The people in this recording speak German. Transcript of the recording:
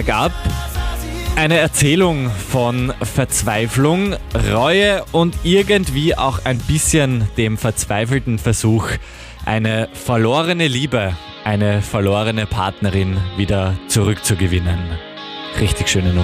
Gab eine Erzählung von Verzweiflung, Reue und irgendwie auch ein bisschen dem verzweifelten Versuch, eine verlorene Liebe, eine verlorene Partnerin wieder zurückzugewinnen. Richtig schöne Nummer.